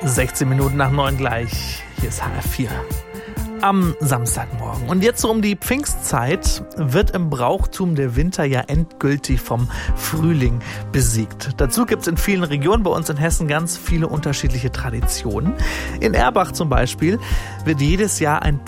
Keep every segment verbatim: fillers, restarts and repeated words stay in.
sechzehn Minuten nach neun gleich. Hier ist H R vier. Am Samstagmorgen. Und jetzt so um die Pfingstzeit wird im Brauchtum der Winter ja endgültig vom Frühling besiegt. Dazu gibt es in vielen Regionen bei uns in Hessen ganz viele unterschiedliche Traditionen. In Erbach zum Beispiel wird jedes Jahr ein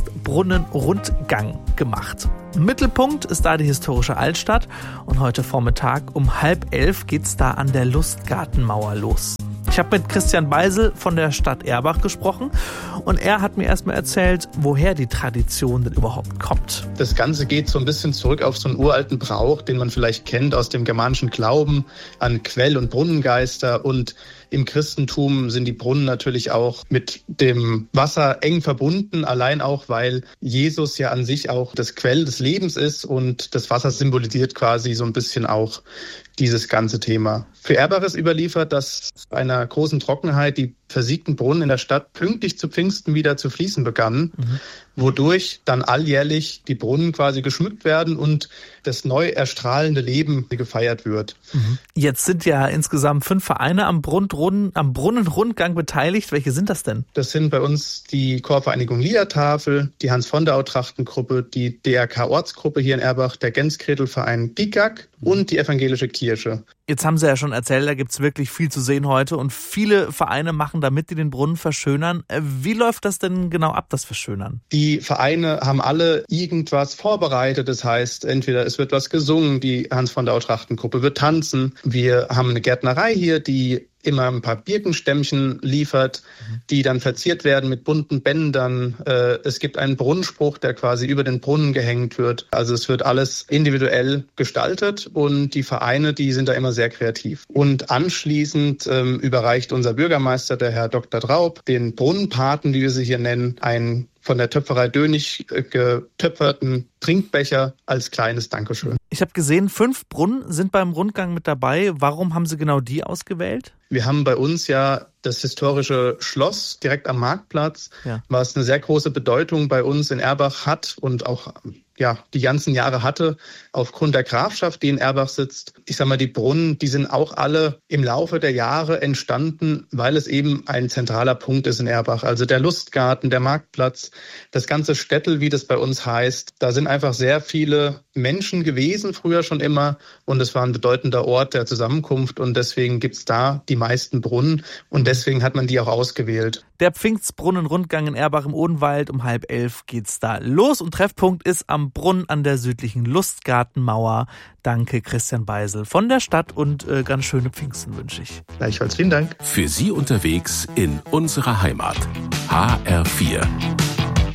Pfingstbrunnenrundgang gemacht. Mittelpunkt ist da die historische Altstadt und heute Vormittag um halb elf geht's da an der Lustgartenmauer los. Ich habe mit Christian Beisel von der Stadt Erbach gesprochen und er hat mir erstmal erzählt, woher die Tradition denn überhaupt kommt. Das Ganze geht so ein bisschen zurück auf so einen uralten Brauch, den man vielleicht kennt aus dem germanischen Glauben an Quell- und Brunnengeister. Und im Christentum sind die Brunnen natürlich auch mit dem Wasser eng verbunden, allein auch, weil Jesus ja an sich auch das Quell des Lebens ist und das Wasser symbolisiert quasi so ein bisschen auch dieses ganze Thema. Für Erbach ist überliefert, dass bei einer großen Trockenheit die versiegten Brunnen in der Stadt pünktlich zu Pfingsten wieder zu fließen begannen, mhm. wodurch dann alljährlich die Brunnen quasi geschmückt werden und das neu erstrahlende Leben gefeiert wird. Mhm. Jetzt sind ja insgesamt fünf Vereine am, Brunnen, am Brunnenrundgang beteiligt. Welche sind das denn? Das sind bei uns die Chorvereinigung Liedertafel, die Hans-Fondau-Trachtengruppe, die D R K-Ortsgruppe hier in Erbach, der Gänskredelverein Gigak mhm. und die evangelische Kirche. Jetzt haben Sie ja schon erzählt, da gibt's wirklich viel zu sehen heute und viele Vereine machen damit, die den Brunnen verschönern. Wie läuft das denn genau ab, das Verschönern? Die Vereine haben alle irgendwas vorbereitet. Das heißt, entweder es wird was gesungen, die Hans-Fondau-Trachtengruppe wird tanzen. Wir haben eine Gärtnerei hier, die immer ein paar Birkenstämmchen liefert, die dann verziert werden mit bunten Bändern. Es gibt einen Brunnenspruch, der quasi über den Brunnen gehängt wird. Also es wird alles individuell gestaltet und die Vereine, die sind da immer sehr kreativ. Und anschließend ähm, überreicht unser Bürgermeister, der Herr Doktor Traub, den Brunnenpaten, wie wir sie hier nennen, einen von der Töpferei Dönig getöpferten Trinkbecher als kleines Dankeschön. Ich habe gesehen, fünf Brunnen sind beim Rundgang mit dabei. Warum haben Sie genau die ausgewählt? Wir haben bei uns ja das historische Schloss direkt am Marktplatz, ja. was eine sehr große Bedeutung bei uns in Erbach hat und auch ja die ganzen Jahre hatte, aufgrund der Grafschaft, die in Erbach sitzt. Ich sag mal, die Brunnen, die sind auch alle im Laufe der Jahre entstanden, weil es eben ein zentraler Punkt ist in Erbach. Also der Lustgarten, der Marktplatz, das ganze Städtel, wie das bei uns heißt, da sind einfach sehr viele Menschen gewesen, früher schon immer. Und es war ein bedeutender Ort der Zusammenkunft. Und deswegen gibt's da die meisten Brunnen. Und deswegen hat man die auch ausgewählt. Der Pfingstbrunnenrundgang in Erbach im Odenwald. Um halb elf geht's da los. Und Treffpunkt ist am Brunnen an der südlichen Lustgartenmauer. Danke, Christian Beisel von der Stadt. Und äh, ganz schöne Pfingsten wünsche ich. Gleichfalls, vielen Dank. Für Sie unterwegs in unserer Heimat. H R vier.